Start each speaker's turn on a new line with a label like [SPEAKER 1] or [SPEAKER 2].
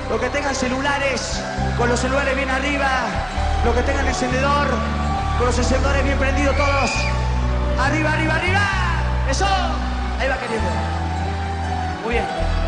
[SPEAKER 1] Los que tengan celulares, con los celulares bien arriba. Los que tengan encendedor, con los encendedores bien prendidos todos. Arriba, arriba, arriba. Eso. Ahí va queriendo. Muy bien.